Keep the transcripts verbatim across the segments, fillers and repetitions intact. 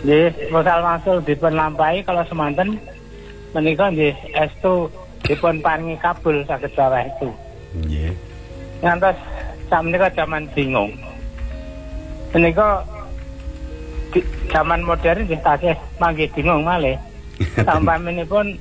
Nggih, wekdal wangsul dipun lampahi kalau semanten menika nggih estu dipun paringi kabul saged bawah itu. Nggih. Ngantos sakmenika zaman bingung. Menika zaman modern nggih tasih mangke bingung malih. Sampaminipun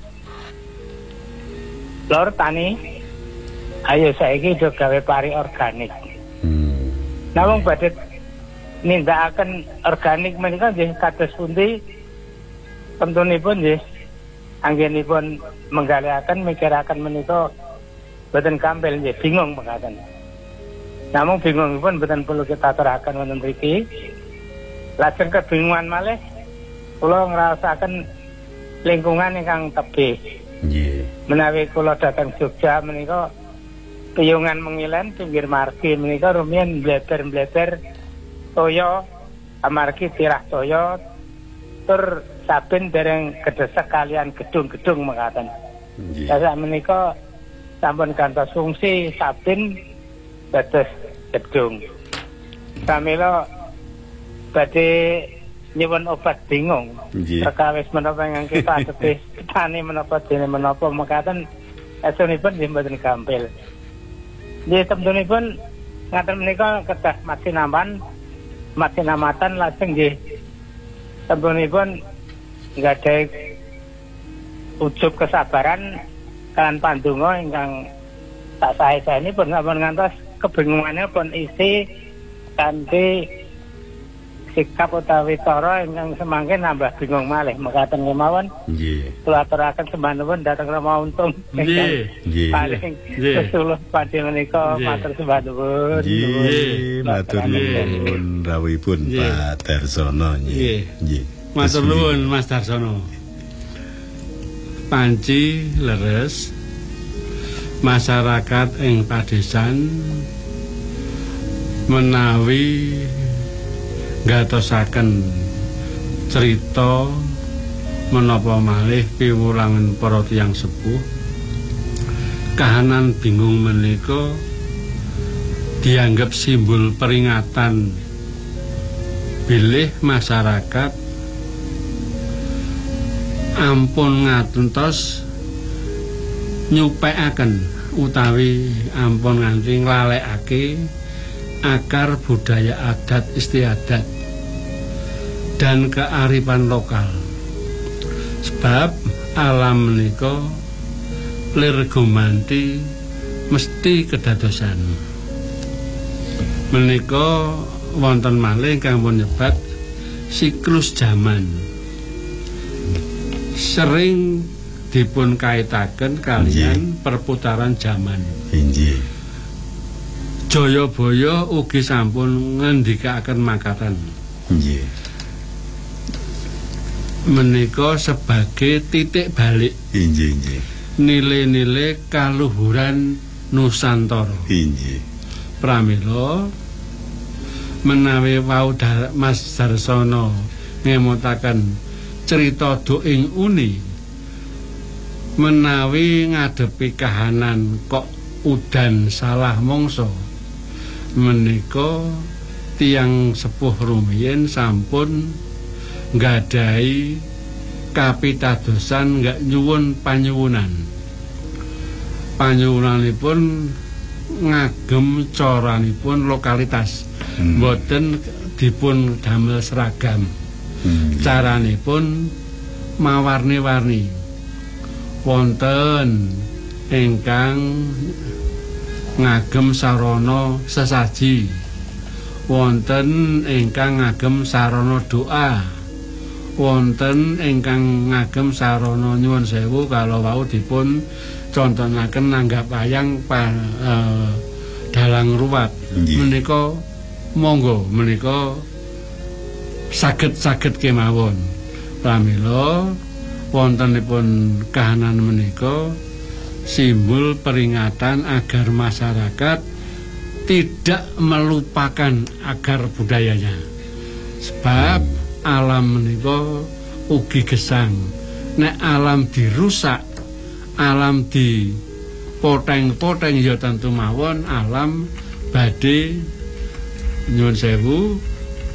lor tani ayo saiki do gawe pari organik. Hmm. Namung badhe nindakaken organik menika nggih kados pundi tentunipun nggih anggenipun menggaliaken mikiraken menika boten gampil nggih bingung mekaten. Namung bingungipun boten perlu kita aturaken wonten mriki. Lajeng kebingungan malih kula ngrasakaken lingkungan ingkang tebih. Nggih. Menawi kula dateng Jogja menika piyungan mengilen pinggir margi menika rumiyin bleber-bleber toya amargi tirah toya tur saben dereng gedhesek kalian gedung-gedung mekaten. Nggih. Sak menika sampun gantos fungsi saben dados gedung. Pramila badhe nyuwun obat bingung. Nggih. Perkawis menapa ingkang kita ateges petani menapa dene menapa mekaten esunipun nggih mboten gampil. Nggih temtunipun ngaten menika kedah masinaman masinamatan lajeng nggih temtunipun nggadahi ujub kesabaran kan pandonga ingkang tak sae-saenipun sampun ngantos kebingungannya pun isi kanthi sikap utawi cara ingkang semangke nambah bingung malih mekaten kemawon. Nggih. Kula aturaken sembah nuwun dhateng Rama Untung. Nggih. Nggih. Paling Nggih. kesuluh padhe menika Nggih. matur sembah nuwun. Nggih, matur nuwun rawuhipun Nggih. Pak Darsono Nggih. nggih. Nggih. Matur nuwun Mas Darsono. Panci leres masyarakat ing padesan menawi ngatosaken cerita menapa malih piwulangan para tiyang sepuh kahanan bingung menika dianggap simbol peringatan bilih masyarakat ampun ngatentos nyupekaken utawi ampun nganti nglalekake akar budaya adat istiadat dan kearifan lokal. Sebab alam menika lir gumanti mesti kedadosan. Menika wonten malih ingkang pun nyebat siklus zaman. Sering dipun kaitaken kalian perputaran zaman. Nggih. Jayabaya ugi sampun ngendikaken makaten. Nggih. Menika sebagai titik balik Nggih, nggih. nilai-nilai kaluhuran Nusantara. Nggih. Pramila menawi wau Mas Darsono ngemutaken cerita doing uni menawi ngadepi kahanan kok udan salah mangsa menika tiyang sepuh rumiyin sampun nggadahi kapitadosan nggak nyuwun panyuwunan. Panyuwunanipun ngagem caranipun lokalitas, Hmm. mboten dipun damel seragam. Hmm. Caranipun mawarni-warni. Wonten ingkang ngagem sarana sesaji, wonten ingkang ngagem sarana doa, wonten ingkang ngagem sarana nyuwun sewu kalau wau dipun contonaken nanggap wayang pa, eh, dalang ruwat. Nggih. Menika monggo menika saged-saged kemawon. Pramila wontenipun kahanan menika simbol peringatan agar masyarakat tidak melupakan agar budayanya. Sebab alam menika ugi gesang. Nek alam dirusak, alam di poteng-poteng ya tentu mawon alam badhe nyuwun sewu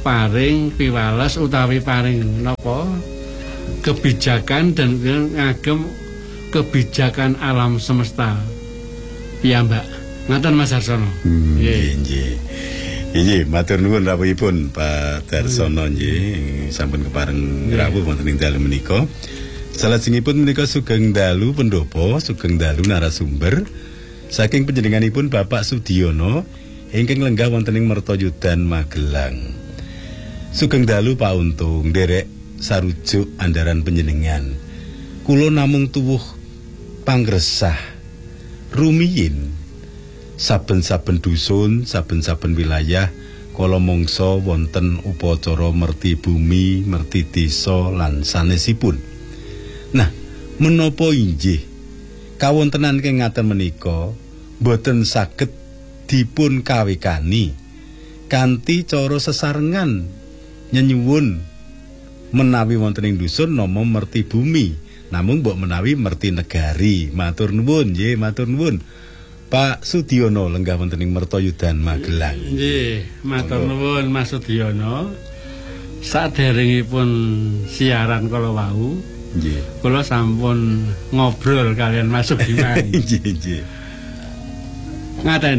paring piwales utawi paring napa kebijakan dan ngagem kebijakan alam semesta piyambak. Ngaten Mas Darsono. Nggih, nggih. Nggih, matur nuwun rawuhipun Pak Darsono nggih, sampun kepareng rawuh wonten ing dalu menika. Salajengipun menika sugeng dalu pendopo, sugeng dalu narasumber saking panjenenganipun Bapak Sudiono ingkang lenggah wonten ing Mertoyudan Magelang. Sugeng dalu Pak Untung, nderek sarujuk andaran panjenengan. Kula namung tuwuh pangresah rumiyin saben-saben dusun, saben-saben wilayah kala mangsa wonten upacara merti bumi, merti desa lan sanesipun. Nah, menapa inggih kawontenan keng ngaten menika boten saged dipun kawekani kanthi cara sesarengan nyenyuwun menawi wonten ing dusun nama merti bumi, namung mbok menawi merti negari. Matur nuwun nggih, matur nuwun. Pak Sudiono lenggah wonten ing Mertoyudan Magelang. Nggih, matur nuwun Mas Sudiono. Saderengipun siaran kala wau, nggih, kula sampun ngobrol kalian Mas Sugiman. Nggih, nggih. Ngaten.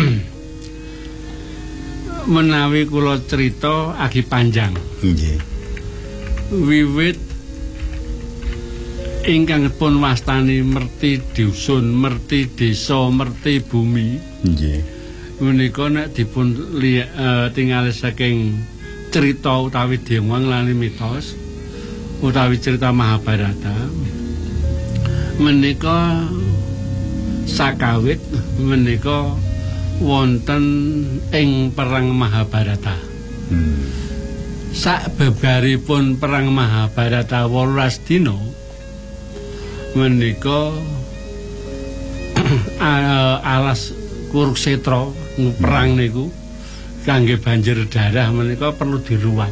Menawi kula cerita agi panjang. Nggih. Wiwit ingkang pun wastani merti dusun, merti desa, merti bumi. Nggih. Menika nek dipun uh, tingali saking cerita utawi dongeng lan mitos utawi cerita Mahabharata, menika sakawit menika wonten ing perang Mahabharata. Hmm. Sabebaripun perang Mahabharata wolulas dina menika alas Kurukshetra perang niku kangge banjir darah menika perlu diruwat.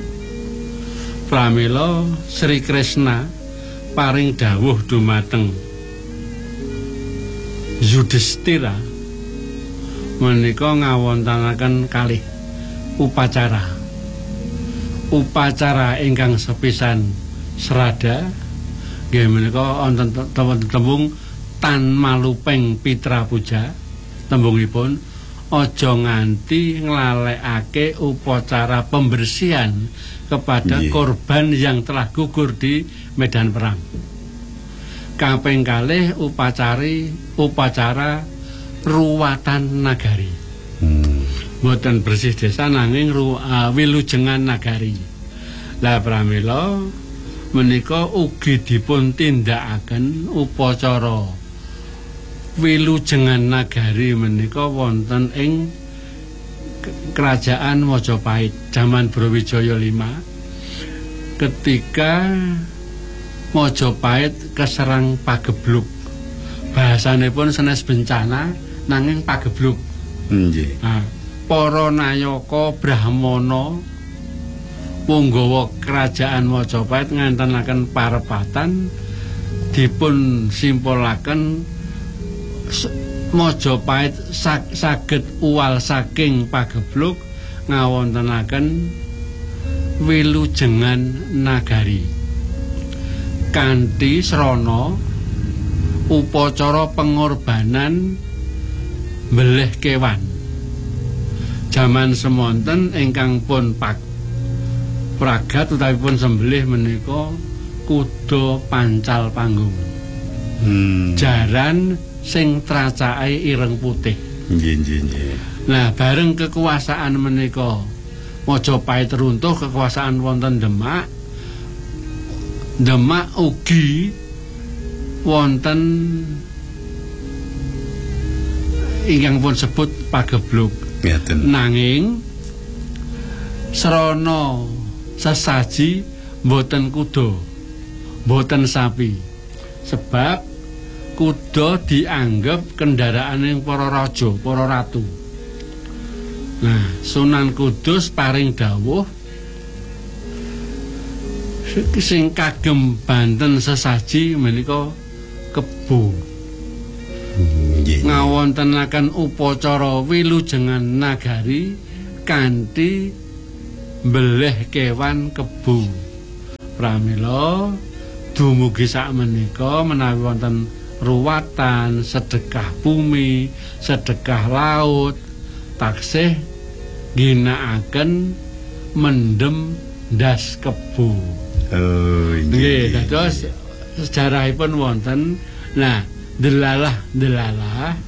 Pramila Sri Krishna paring dawuh dumateng Yudhistira menika ngawontanaken kalih upacara. Upacara ingkang sepisan serada nggih menika wonten tembung tan malupeng pitra puja. Tembungipun aja nganti nglalekake upacara pembersihan kepada yeah. korban yang telah gugur di medan perang. Kaping kalih upacari upacara ruwatan nagari. Hmm. Boten bersih desa nanging ru, uh, wilujengan nagari. Lah pramila menika ugi dipun tindakaken upacara wilujengan nagari menika wonten ing kerajaan Majapahit zaman Brawijaya lima ketika Majapahit keserang pagebluk. Bahasanipun sanes bencana nanging pagebluk. Nggih. Nah, para nayaka brahmana punggawa kerajaan Majapahit ngantenaken parepatan dipun simpulaken Majapahit saged uwal saking pagebluk ngawontenaken wilujengan nagari kanthi srana upacara pengorbanan mbelih kewan. Jaman semonten ingkang pun pak pragat utawi pun sembelih menika kuda pancal panggung. Hmm. Jaran sing tracake ireng putih. Nggih, nggih, nggih. Nah, bareng kekuasaan menika Majapahit runtuh, kekuasaan wonten Demak. Demak ugi wonten ingkang pun sebut pagebluk. Ngeten. Nanging srana sesaji mboten kuda, mboten sapi. Sebab kuda dianggap kendaraane para raja, para ratu. Nah, Sunan Kudus paring dawuh sing kagem banten sesaji menika kebo. Ngawontenaken upacara wilujengan nagari kanthi mbelih kewan kebu. Pramila dumugi sakmenika menawi wonten ruwatan, sedekah bumi, sedekah laut, taksih ginakaken mendem ndas kebu. Oh, nggih. Dados sejarahipun wonten. Nah, delalah-delalah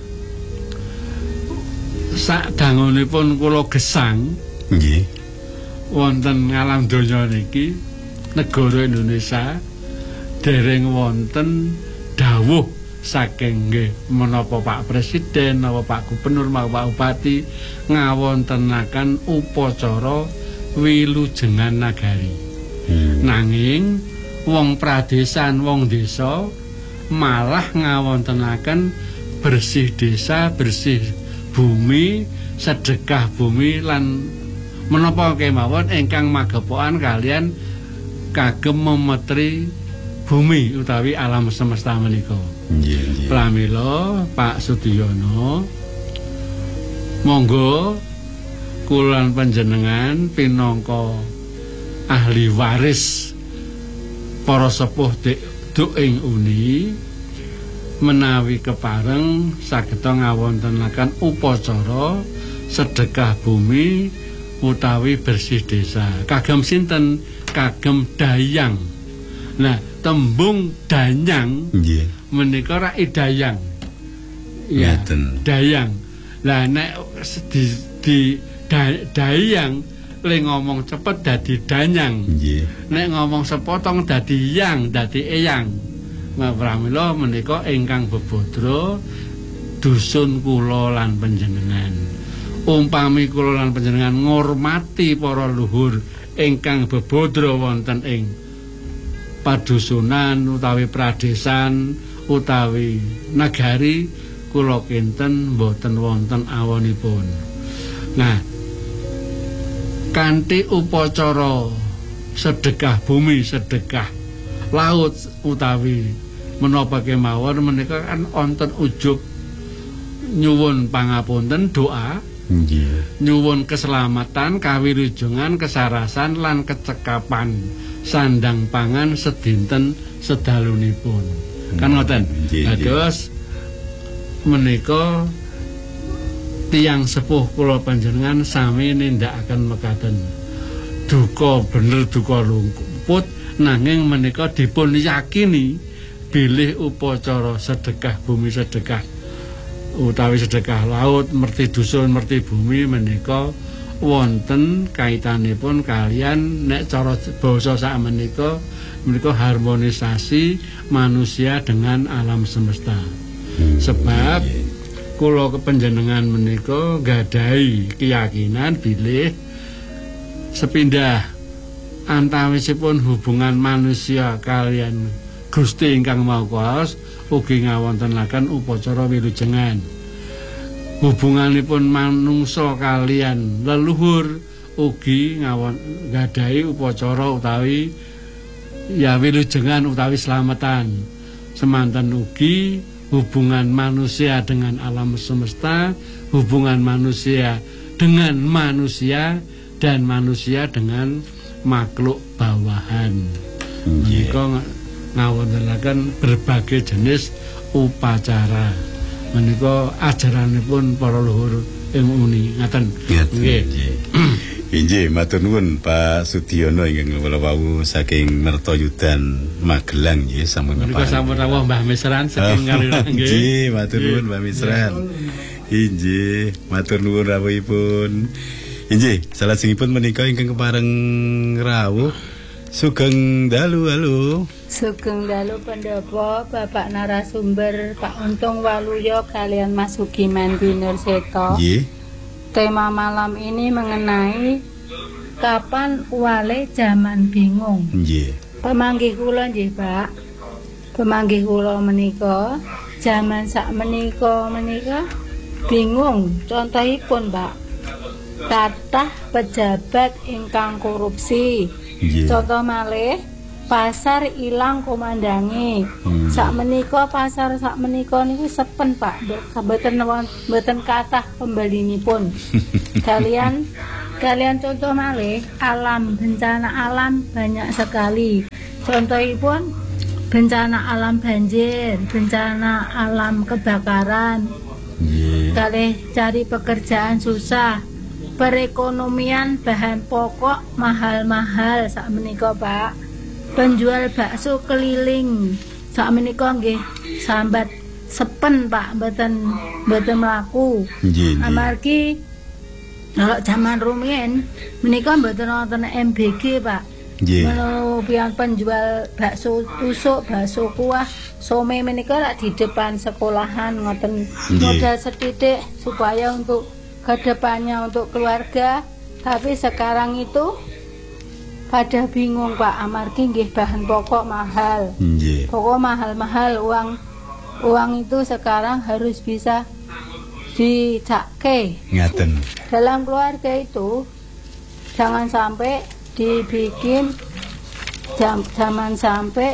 sadangunipun kula gesang nggih wonten ngalam donya niki negara Indonesia dereng wonten dawuh saking nggih menapa Pak Presiden, napa Pak Gubernur, napa Pak Bupati ngawontenaken upacara wilujengan nagari. Hmm. Nanging wong pradesan, wong desa malah ngawontenaken bersih desa, bersih bumi, sedekah bumi lan menapa kemawon ingkang magepokan kalian kagem memetri bumi utawi alam semesta menika. Nggih. Pramila Pak Sudiyono monggo kula panjenengan pinangka ahli waris para sepuh duk ing uni menawi kepareng sageta ngawontenaken upacara sedekah bumi utawi bersih desa kagem sinten kagem dayang. Nah, tembung danyang nggih menika rak dayang ya dayang. Lah nek di, di da, dayang le ngomong cepet dadi danyang nggih, nek ngomong sepotong dadi yang dadi eyang. Nah, pramila menika ingkang bebodro dusun kula lan panjenengan. Umpami kula lan panjenengan ngormati para luhur ingkang bebodro wonten ing padusunan utawi pradesan utawi nagari kula kinten boten wonten awonipun. Nah, kanthi upacara sedekah bumi, sedekah laut utawi menapa kemawon menika kan wonten ujug nyuwun pangapunten doa. Nggih. Nyuwun keselamatan, kawilujengan, kesarasan lan kecekapan sandang pangan sedinten sedalunipun. Hmm. Kan ngoten. Dados menika tiyang sepuh kula panjenengan sami nindakaken mekaten. Duka bener duka luput nanging menika dipun yakini bilih upacara sedekah bumi, sedekah utawi sedekah laut, merti dusun, merti bumi menika wonten kaitanipun kalian nek cara basa sak menika menika harmonisasi manusia dengan alam semesta. Hmm. Sebab kula kepanjenengan menika gadahi keyakinan bilih sepindah antawisipun hubungan manusia kalian Gusti ingkang Maha Kuwasa ugi ngawontenaken upacara wilujengan. Hubunganipun manungsa kalian leluhur ugi ngawon gadahi upacara utawi ya wilujengan utawi slametan. Semanten ugi hubungan manusia dengan alam semesta, hubungan manusia dengan manusia dan manusia dengan makhluk bawahan. Menika ngawontenaken berbagai jenis upacara. Menika ajaranipun para luhur ing uni ngaten. Nggih. Inggih, matur nuwun Pak Sudiyono ingkang kula wau saking Mertoyudan Magelang nggih sampun kepareng. Menika sampun rawuh Mbah Misran saking Kaliurang nggih. Nggih, matur nuwun Mbah Misran. Inggih, matur nuwun rawuhipun. Inggih, salajengipun menika ingkang kepareng rawuh Sugeng dalu, halo. Sugeng dalu pendopo Bapak narasumber Pak Untung Waluyo kalian Mas Sugiman Binurseto. Nggih. Tema malam ini mengenai kapan wale zaman bingung. Nggih. Pemanggih kula nggih, Pak. Pemanggih kula menika zaman sak menika menika bingung. Contohipun, Pak. Kathah pejabat ingkang korupsi. Yeah. Contoh malih pasar ilang komandange. Hmm. Sak menika pasar sak menika niku sepen, Pak. Mboten mboten kathah pembalinipun. Kalian kalian contoh malih alam, bencana alam banyak sekali. Contohipun bencana alam banjir, bencana alam kebakaran. Nggih. Kalih cari pekerjaan susah. Perekonomian bahan pokok mahal-mahal sakmenika, Pak. Penjual bakso keliling sakmenika nggih sambat sepen, Pak, mboten mboten mlaku. Nggih. Amargi kalau zaman rumiyin menika mboten wonten M B G, Pak. Nggih. Menawa piyang penjual bakso tusuk, bakso kuah, some menika lak di depan sekolahan ngoten modal sethithik supaya untuk kedepannya untuk keluarga. Tapi sekarang itu pada bingung, Pak, amargi nggih bahan pokok mahal. Nggih. Pokok mahal-mahal, uang uang itu sekarang harus bisa dicakke. Ngaten. Dalam keluarga itu jangan sampai dibikin jam, zaman sampai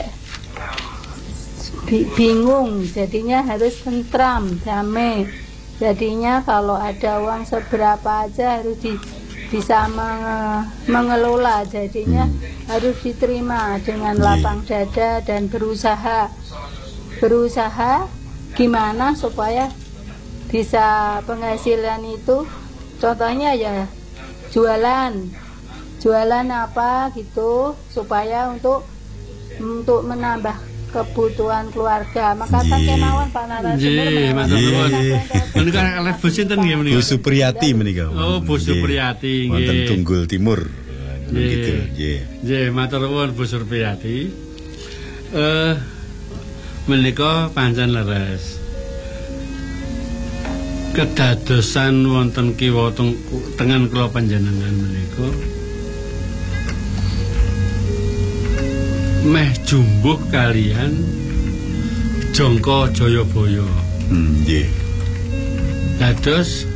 bi- bingung, jadinya harus tentram, damai. Jadinya kalau ada uang seberapa aja harus di, bisa menge, mengelola, jadinya hmm. harus diterima dengan lapang dada dan berusaha berusaha gimana supaya bisa penghasilan itu, contohnya ya jualan jualan apa gitu supaya untuk untuk menambah kebutuhan keluarga. Maka tak kemauan Pak narasumber. Nggih, matur nuwun. Menika kalih Bu sinten nggih menika? Bu Supriyati menika. Oh, Bu Supriyati nggih. Wonten Tunggul Timur. Gitu, nggih. Nggih, matur nuwun Bu Supriyati. Eh menika pancen leres. Kedadosan wonten kiwa tengen kula panjenengan menika meh jumbuh kalian Jongko Jayabaya. Nggih. Dados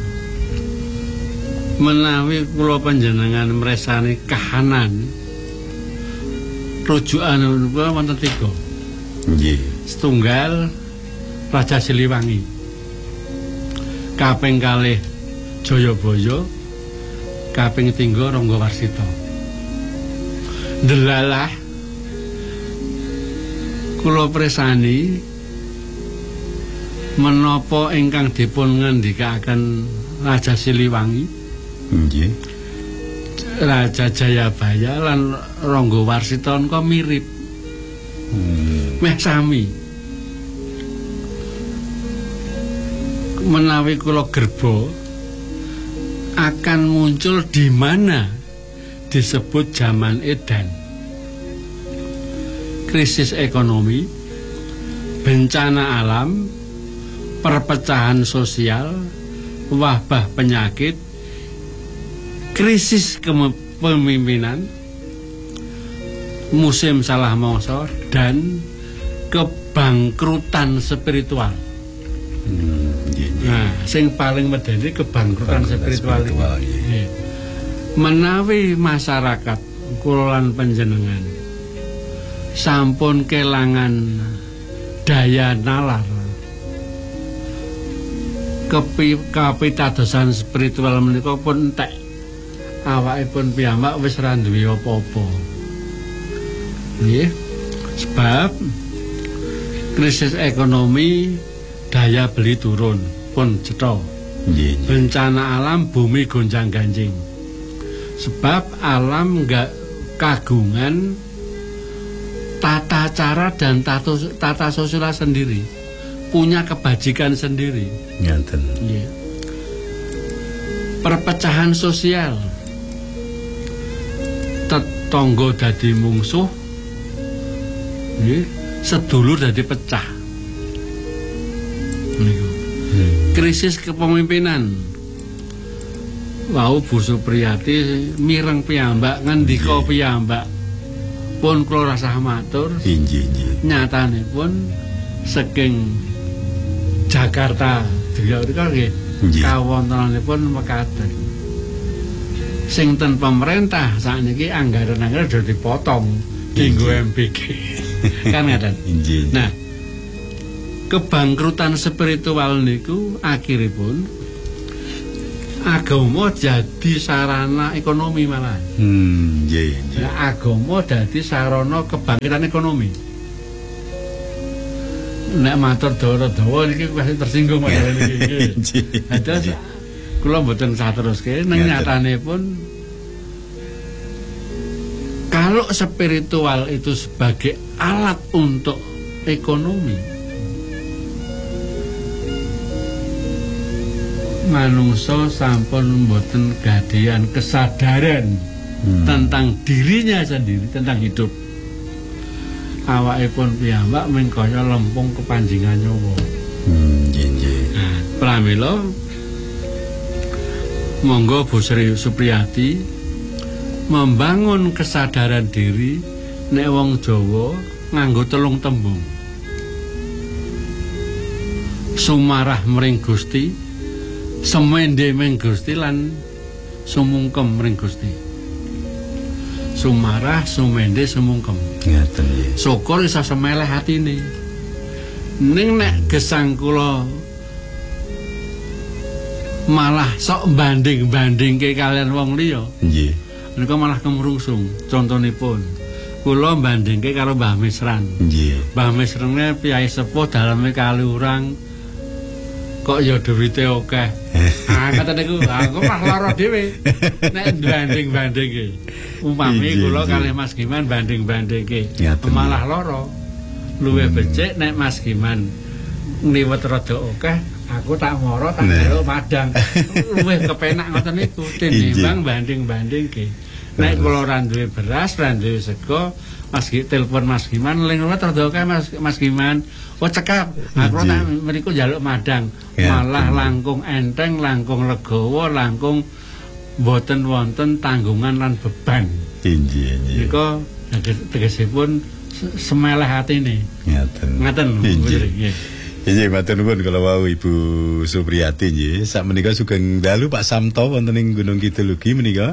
menawi kula panjenengan mresani kahanan rujukan kula wonten tiga. Nggih. Setunggal Raja Siliwangi, kaping kalih Jayabaya, kaping tiga Ranggawarsita. Delalah kula presani menapa ingkang dipun ngendikaken Raja Siliwangi, nggih, Raja Jayabaya lan Ranggawarsita menika mirip. Hmm. Meh sami. Menawi kula gerba akan muncul di mana disebut zaman edan. Krisis ekonomi, bencana alam, perpecahan sosial, wabah penyakit, krisis kepemimpinan, musim salah mangsa, dan kebangkrutan spiritual. Hmm, iya, iya. Nah, sing paling medeni kebangkrutan spiritual, spiritual iya. Menawi masyarakat kula lan panjenengan sampun kelangan daya nalar, kepi kapitadosan spiritual menika pun entek, awakipun piyambak wis ra duwe apa-apa. Nggih. Sebab krisis ekonomi, daya beli turun pun cetha. Nggih. Bencana alam, bumi gonjang-ganjing. Sebab alam enggak kagungan tata cara dan tata, tata sosial sendiri, punya kebajikan sendiri. Ngaten. Yeah. Perpecahan sosial, tetangga dadi mungsuh, yeah. Sedulur dadi pecah. Hmm. Krisis kepemimpinan. Wau Bu Supriyati mireng piyambak ngendika piyambak pun kula rasah matur. Inggih, inggih. Nyatane pun saking Jakarta juga nggih kawontenanipun mekaten. Sing ten pemerintah sakniki anggaran-anggaran sudah dipotong dienggo M B G. Kan ngaten. Inggih. Nah, kebangkrutan spiritual niku akhiripun agama jadi sarana ekonomi malah. Hmm, nggih, nggih. Nah, agama dadi sarana kebangkitan ekonomi. Nek matur dawa-dawa niki pasti tersinggung masalah niki. Ada kula mboten sateruske ning nyatanipun kalau spiritual itu sebagai alat untuk ekonomi, manungsa sampun mboten gadian kesadaran hmm. tentang dirinya sendiri, tentang hidup. Awakipun piyambak mung kaya lempung kepanjingan nyawa. Hmm, nggih nggih. Nah, pramila monggo Bu Sri Supriyati membangun kesadaran diri nek wong Jawa nganggo telung tembung. Sumarah mring Gusti, semende mring Gusti lan sumungkem mring Gusti. Sumarah, sumende, sumungkem. Ngaten nggih. Syukur iso semeleh atine. Ning nek gesang kula malah sok banding-bandingke kalian wong liya. Nggih. Menika malah kemrungsung. Contonipun, kula bandingke karo Mbah Misran. Nggih. Mbah Misrane piyai sepuh daleme kali urang kok ya duwite akeh. Ah kata niku aku mah lara dhewe. Nek banding-bandingke. Umpami kula kalih Mas Giman banding-bandingke malah lara. Luwih becik nek Mas Giman ngliwet rada akeh, aku tak mara tak njaluk madang. Luwih kepenak ngoten niku tinimbang banding-bandingke. Nek kula ora duwe beras, ora duwe sego, Mas Gi telepon Mas Giman lingkungan rada akeh Mas Mas Giman. Oh cekap, aku tak mriku njaluk madang. Malah langkung enteng, langkung legawa, langkung boten wonten tanggungan lan beban. Nggih nggih. Nika tegesipun semeleh atine. Ngaten. Ngaten nggih. Nggih matur nuwun kala wau Ibu Supriyati nggih. Sak menika sugeng dalu Pak Samto wonten ing Gunung Kidul ugi menika.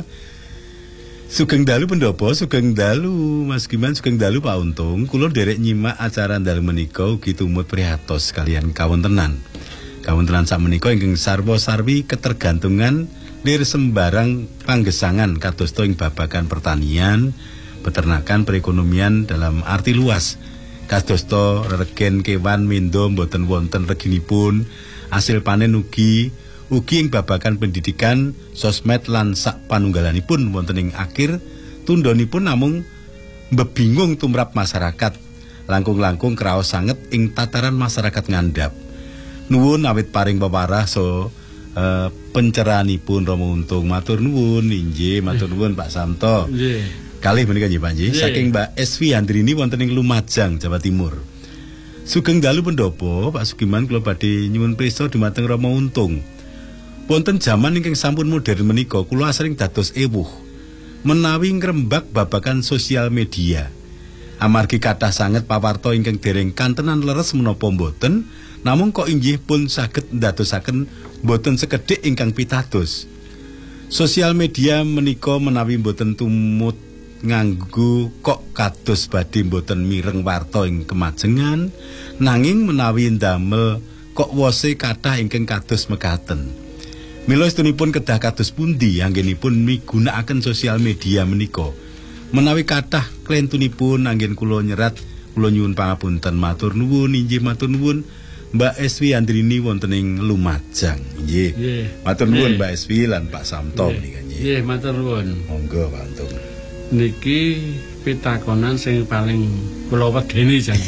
Sugeng dalu pendopo, sugeng dalu Mas Giman, sugeng dalu Pak Untung. Kula derek nyimak acara dalu menika ugi tumut prihatos kalian kawontenan. Kawontenan sak menika ingkang sarwa-sarwi ketergantungan lir sembarang panggesangan kadosta ing babagan pertanian, peternakan, perekonomian dalam arti luas. Kadosta regen kewan mindo mboten wonten reginipun, hasil panen ugi ugi ing babagan pendidikan, sosmed lan sak panunggalanipun wonten ing akhir tundhonipun namung mbebingung tumrap masyarakat. Langkung-langkung kraos sanget ing tataran masyarakat ngandhap. Nuwun awit paring peparah so Uh, pencerahanipun Romo Untung. Matur nuwun inggih, matur nuwun Pak Samto. Nggih. Kalih menika nggih Pak nggih. Saking Mbak Eswi Andrini wonten ing Lumajang, Jawa Timur. Sugeng dalu pendopo, Pak Sugiman kula badhe nyuwun prisa dumateng Romo Untung. Wonten jaman ingkang sampun modern menika kula asring dados ewuh menawi ngrembak babagan sosial media. Amargi kathah sanget pawarta ingkang dereng kantenan leres menapa mboten, namung kok inggih pun saged ndadosaken boten sekedhik ingkang pitados. Sosial media menika menawi boten tumut nganggo kok kados badhe boten mireng warta ing kemajengan, nanging menawi ndamel kok wose kathah ingkang kados mekaten. Mila estunipun kedah kados pundi anggenipun migunakaken sosial media menika. Menawi kathah klentunipun anggen kula nyerat, kula nyuwun pangapunten. Matur nuwun inggih, matur nuwun Mbak Eswi Andrini wonten ing Lumajang. Nggih. Matur nuwun Mbak Eswi lan Pak Samto menika nggih. Nggih, matur nuwun. Monggo Pak Untung. Niki pitakonan sing paling kula wedeni jan.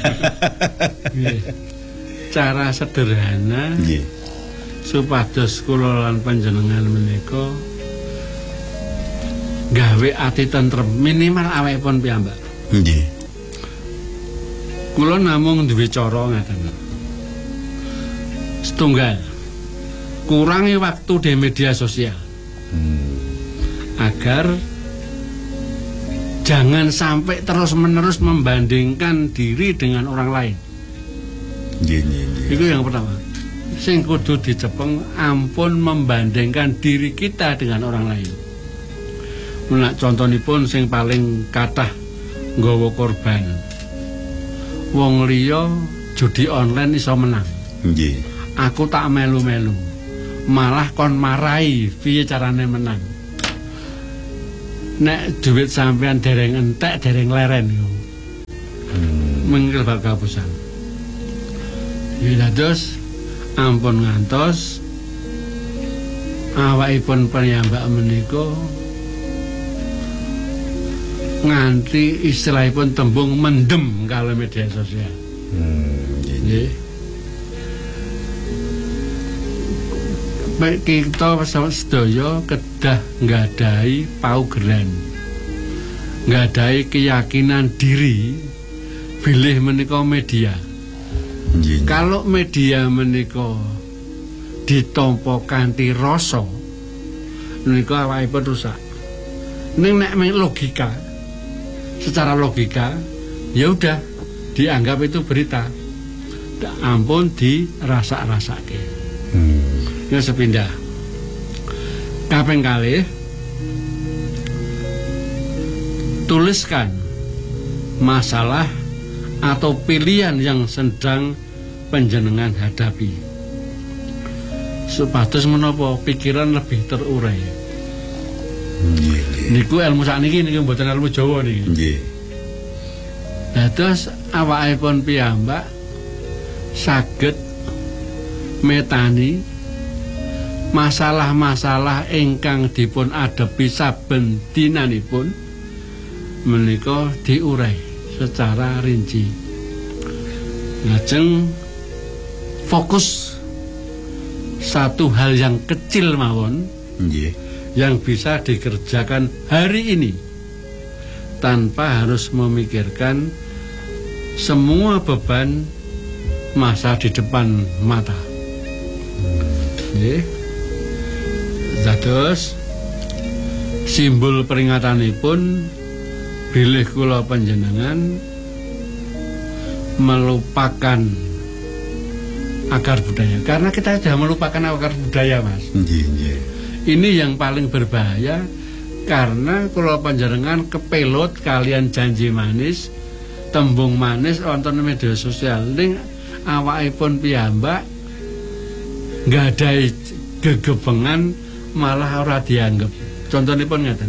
Nggih. Cara sederhana nggih supados kula lan panjenengan menika gawe ati tentrem minimal awakipun piyambak. Nggih. Kula namung duwe cara ngaten. Setunggal, kurangi waktu di media sosial hmm. agar jangan sampai terus-menerus membandingkan diri dengan orang lain. Nggih, nggih, nggih. Itu yang pertama. Sing kudu dicepeng ampun membandingkan diri kita dengan orang lain. Nah, contohipun sing paling kathah nggawa korban. Wong liya judi online iso menang. Nggih. Aku tak melu-melu. malah kon marai piye carane menang. Nek duit sampean dereng entek dereng leren yo. Hmm. Mengkel bab kapusan. Ya dados ampun ngantos awakipun piyambak menika nganti istilahipun tembung mendem kalau media sosial. Hmm, nggih. Baik kita sedaya kedah nggadahi paugeran. Nggadahi keyakinan diri bilih menika media. Nggih. Kalau media menika ditampa kanthi rasa menika awakipun rusak. Ning nek logika, secara logika ya udah dianggap itu berita. Ampun dirasa-rasake. Hmm. Ya sepindah. Kaping kalih tuliskan masalah atau pilihan yang sedang panjenengan hadapi. Supados menapa pikiran lebih terurai. Nggih. Niku ilmu sakniki niku mboten ilmu Jawa niki. Nggih. Dados awakipun piyambak saged metani masalah-masalah ingkang dipun adepi saben dinanipun menika diurai secara rinci. Lajeng fokus satu hal yang kecil mawon, yeah, yang bisa dikerjakan hari ini tanpa harus memikirkan semua beban masa di depan mata. Yeah. Dados simbol peringatanipun bilih kula panjenengan melupakan akar budaya, karena kita sudah melupakan akar budaya, Mas. Nggih, nggih. Ini yang paling berbahaya karena kula panjenengan kepelot kalian janji manis, tembung manis wonten media sosial. Ning awakipun piyambak nggadahi gegebengan malah ora dianggap. Contonipun ngaten.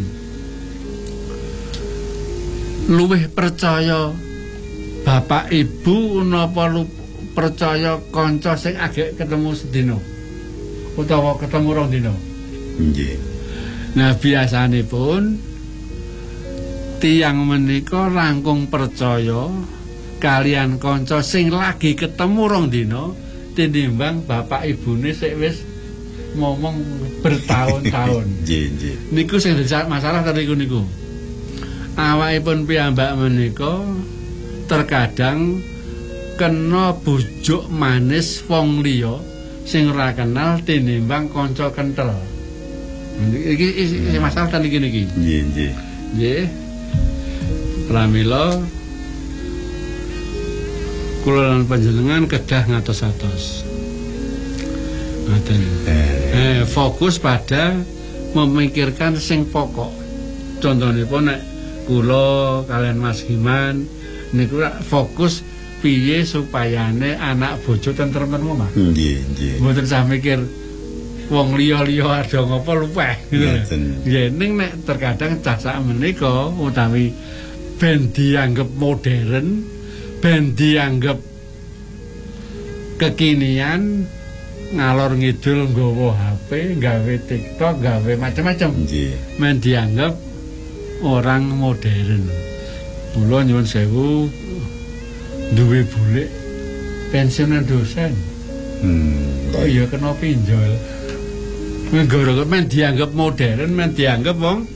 Luwih percaya bapak ibu napa percaya kanca sing agek ketemu sedina utawa ketemu rong dina. Nggih. Nah biasanipun tiyang menika langkung percaya kalian kanca sing lagi ketemu rong dina tinimbang bapak ibune sik wis ngomong bertahun-tahun. Nggih, nggih. Niku sing dadi masalah tadi niku. Awakipun piyambak menika terkadang kena bujuk manis wong liya sing ora kenal tinimbang kanca kenthel. Iki iki masalah tadi niki. Nggih, nggih. Nggih. Pramila kula lan panjenengan kedah ngatos-atos. Ngaten. Eh, fokus pada memikirkan sing pokok. Contonipun nek kula kalian Mas Himan niku fokus piye supayane anak bojo tentrem-tentrem omah. Nggih, nggih. Mboten sah mikir wong liya-liya ada ngapa luweh. Nggih, ning nek terkadang cah sak menika utawi ben dianggap modern, ben dianggap kekinian, ngalor ngidul nggawa H P, gawe TikTok, gawe macam-macam. Nggih. Men dianggap orang modern. Kula nyuwun sewu duwe bulik pensiunan dosen. Hmm. Oh iya kena pinjol. Gara-gara men dianggap modern, men dianggap wong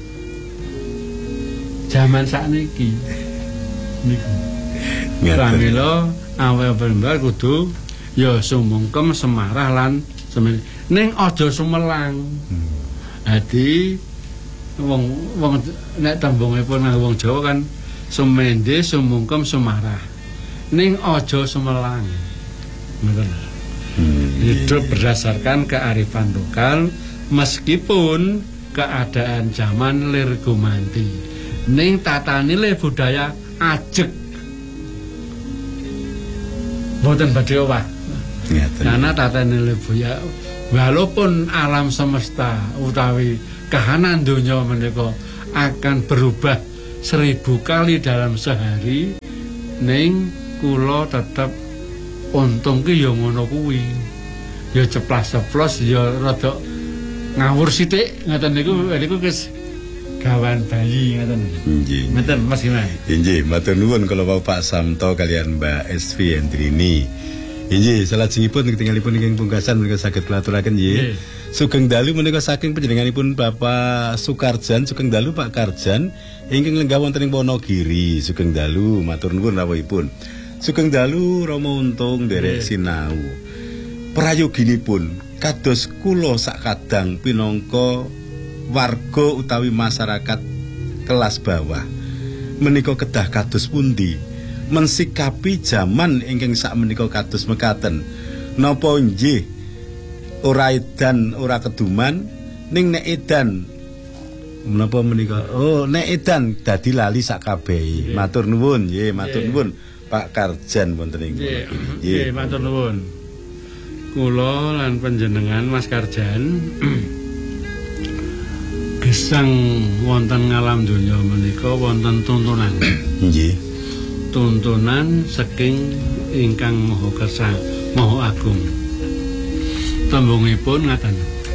zaman sakniki. Niku. Pramila awake-awake kudu ya sumungkem semarah lan semen. Ning aja sumelang. Dadi wong wong nek tembungipun wong Jawa kan sumende sumungkem semarah. Ning aja sumelang. Ngoten. Hidup berdasarkan kearifan lokal meskipun keadaan zaman lir gumanti. Ning tatanile budaya ajeg. Mboten badhe owah. Karena tatanile budaya walaupun alam semesta utawi kahanan donya menika akan berubah seribu kali dalam sehari, ning kula tetep untung ki ya ngono kuwi. Ya ceplas-ceplos ya rada ngawur sithik ngoten niku niku wis gawan bayi ngoten. Nggih. Ngoten Mas Gimana? Inggih, matur nuwun kula wau Pak Samto kalian Mbak Esvi Endrini. Inggih, salajengipun ketinggalipun ingkang pungkasan menika saged kulaturaken nggih. Sugeng dalu menika saking panjenenganipun Bapak Sukarjan, sugeng dalu Pak Karjan ingkang lenggah wonten ing Wonogiri. Sugeng dalu, matur nuwun rawuhipun. Sugeng dalu Rama Untung nderek sinau. Prayoginipun kados kula sakadang pinangka warga utawi masyarakat kelas bawah menika kedah kados pundi mensikapi jaman ingkang sakmenika kados mekaten. Napa nggih ora edan ora keduman ning nek edan menapa menika oh nek edan dadi lali sak kabehe. Matur nuwun nggih, matur nuwun Pak Karjan wonten ing nggih. Nggih, matur nuwun. Kula lan panjenengan Mas Karjan gesang wonten ngalam donya menika wonten tuntunan. Nggih. Tuntunan saking ingkang Maha Kersa, Maha Agung. Tembungipun ngaten.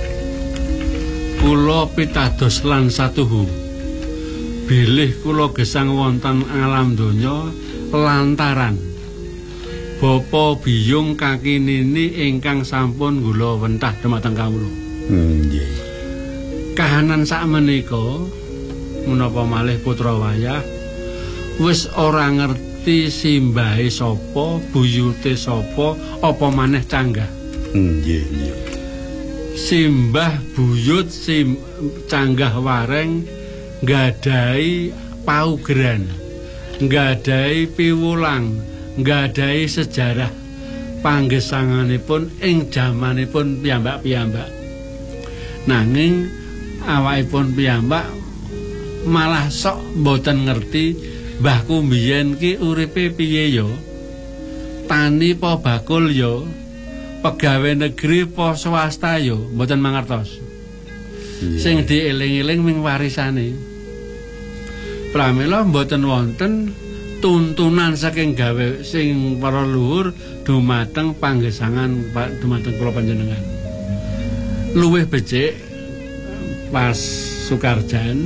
Kula pitados lan satuhu. Bilih kula gesang wonten alam donya lantaran bapa biyung kaki nini ingkang sampun gula wentah dhumateng kawula. Nggih. Kahanan sakmenika menapa malih putra wayah wis ora ngerti simbahe sapa, buyute sapa, apa maneh canggah. Nggih, nggih. Simbah buyut sim canggah wareng nggadahi paugeran, nggadahi piwulang, nggadahi sejarah panggesanganipun ing jamanipun piyambak-piyambak. Nanging awakipun piyambak malah sok mboten ngerti mbahku mbiyen ki uripe piye ya, tani po bakul ya, pegawai negeri po swasta ya, mboten mangertos. Yeah. Sing dieling-eling ming warisane. Pramila mboten wonten tuntunan saking gawe sing para luhur dumateng panggesangan dumateng kula panjenengan. Luwih becik pas Sukarjan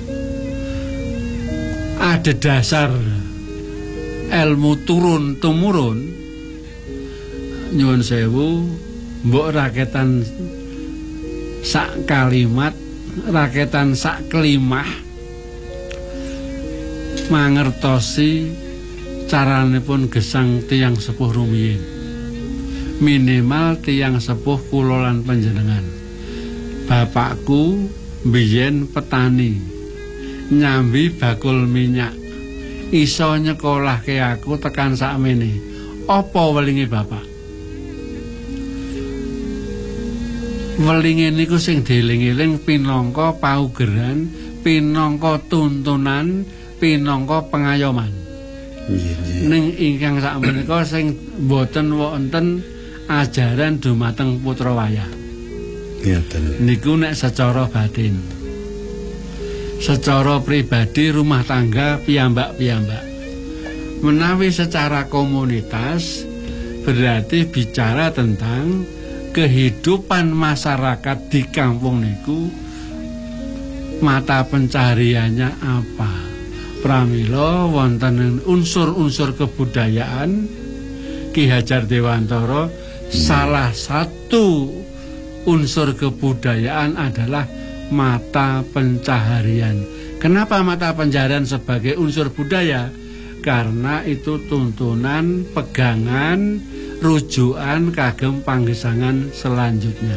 ada dasar ilmu turun tumurun nyuwun sewu mbok raketan sak kalimat raketan sak kelimah mangertosi caranipun gesang tiyang sepuh rumiyin, minimal tiyang sepuh kula lan panjenengan. Bapakku biyen petani, nyambi bakul minyak, iso nyekolahke aku tekan sakmene. Apa welinge bapak? Welinge niku sing dieling-eling pinangka paugeran, pinangka tuntunan, pinangka pengayoman. Ning ingkang sakmenika sing boten wonten ajaran dumateng putra wayah. Ngeten. Niku nek secara batin. Secara pribadi rumah tangga piyambak-piyambak. Menawi secara komunitas berarti bicara tentang kehidupan masyarakat di kampung niku mata pencahariannya apa. Pramila wonten unsur-unsur kebudayaan Ki Hajar Dewantara hmm. salah satu unsur kebudayaan adalah mata pencaharian. Kenapa mata pencaharian sebagai unsur budaya? Karena itu tuntunan, pegangan, rujukan kagem panggesangan selanjutnya.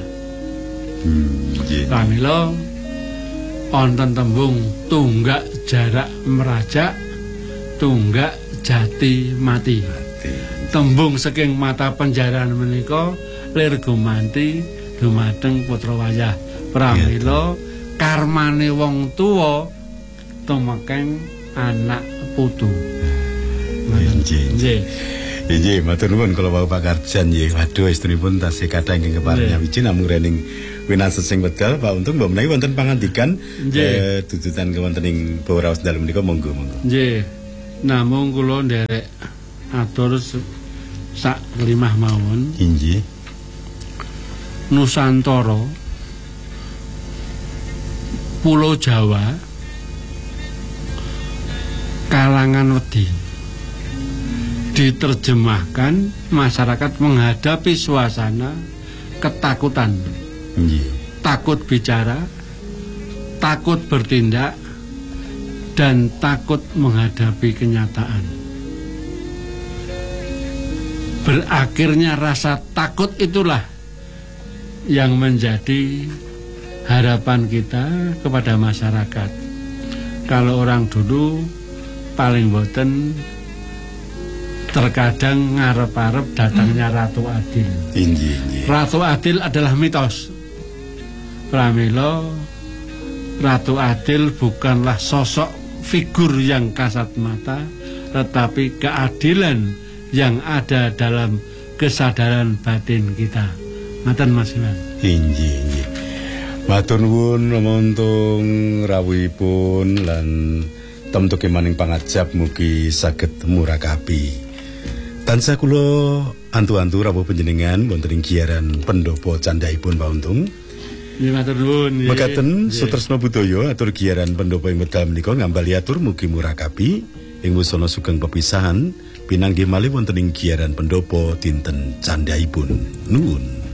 Pramila wonten tembung tunggak jarak merajak, tunggak jati mati. Tembung saking mata penjarahan menika lir gumanti dumateng putra wayah. Pramila karmane wong tuwa tumekeng anak putu. Nggih. Inggih, matur nuwun kula wau Pak Karjan nggih. Waduh istrinipun tasih kathah ingkang keparing wiji namung rening winasat sing wedal Pak Untung mbok menawi wonten pangandikan eh tututan wonten ing Bawaraos dalem menika monggo monggo. Nggih. Namung kula nderek atur sak limah mawon. Inggih. Nusantara Pulau Jawa kalangan wedi diterjemahkan masyarakat menghadapi suasana ketakutan. Nggih. Takut bicara, takut bertindak, dan takut menghadapi kenyataan. Berakhirnya rasa takut itulah yang menjadi harapan kita kepada masyarakat. Kalau orang dulu paling boten terkadang ngarep-arep datangnya Ratu Adil. Inggih, inggih. Ratu Adil adalah mitos. Pramila Ratu Adil bukanlah sosok figur yang kasat mata, tetapi keadilan yang ada dalam kesadaran batin kita. Ngaten Mas Iwan. Inggih, inggih. Matur nuwun lumantung rawuhipun lan temtuke maning pangajap mugi saged murakabi. Tansah kula antu-antu rawuh panjenengan wonten ing giyaran pendopo candhaipun Pak Untung. Nggih matur nuwun. Mekaten Sutresna Budaya atur giyaran pendopo ing wedal menika ngambali atur mugi murakabi ing wusana sugeng pepisahan pinanggih malih wonten ing giyaran pendopo dinten candhaipun. Nuwun.